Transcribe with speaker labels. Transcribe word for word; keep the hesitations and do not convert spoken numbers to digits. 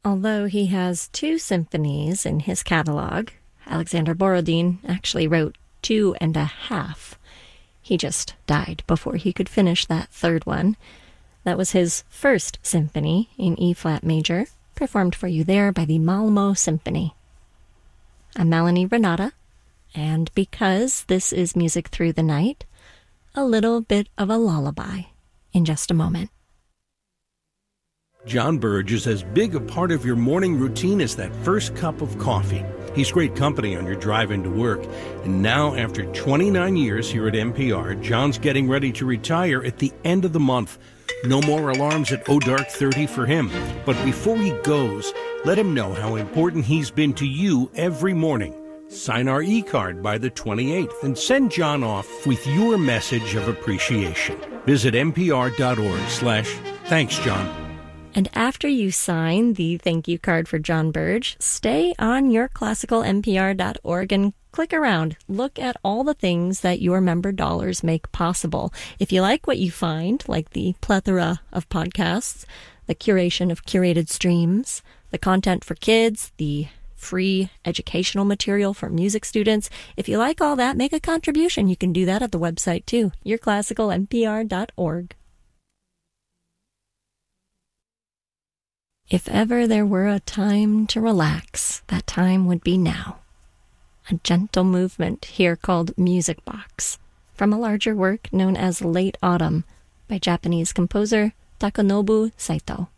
Speaker 1: Although he has two symphonies in his catalog, Alexander Borodin actually wrote two and a half. He just died before he could finish that third one. That was his first symphony in E-flat major, performed for you there by the Malmo Symphony. I'm Melanie Renata, and because this is Music Through the Night, a little bit of a lullaby in just a moment.
Speaker 2: John Burge is as big a part of your morning routine as that first cup of coffee. He's great company on your drive into work. And now, after twenty-nine years here at N P R, John's getting ready to retire at the end of the month. No more alarms at oh dark thirty for him. But before he goes, let him know how important he's been to you every morning. Sign our e-card by the twenty-eighth and send John off with your message of appreciation. Visit npr.org slash thanks, John.
Speaker 1: And after you sign the thank you card for John Burge, stay on your classical N P R dot org and click around. Look at all the things that your member dollars make possible. If you like what you find, like the plethora of podcasts, the curation of curated streams, the content for kids, the free educational material for music students, if you like all that, make a contribution. You can do that at the website too, your classical N P R dot org. If ever there were a time to relax, that time would be now. A gentle movement here called Music Box, from a larger work known as Late Autumn by Japanese composer Takanobu Saito.